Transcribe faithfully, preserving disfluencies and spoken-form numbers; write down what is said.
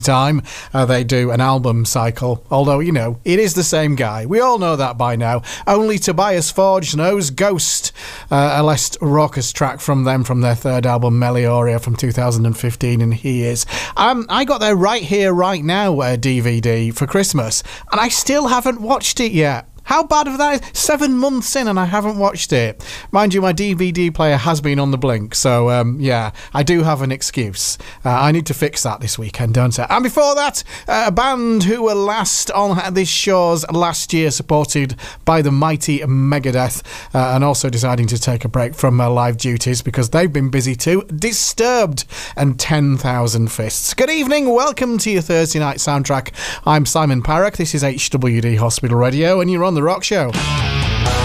time uh, they do an album cycle, although, you know, it is the same guy. We all know that by now. Only Tobias Forge knows Ghost, uh, a less raucous track from them from their third album, Melioria, from two thousand fifteen, and he is. Um, I got their Right Here, Right Now uh, D V D for Christmas, and I still haven't watched it yet. How bad of that is? Seven months in and I haven't watched it. Mind you, my D V D player has been on the blink, so um, yeah, I do have an excuse. Uh, I need to fix that this weekend, don't I? And before that, uh, a band who were last on this shores last year, supported by the mighty Megadeth, uh, and also deciding to take a break from uh, live duties because they've been busy too. Disturbed and ten thousand Fists. Good evening, welcome to your Thursday night soundtrack. I'm Simon Parrock, this is H W D Hospital Radio, and you're on The Rock Show.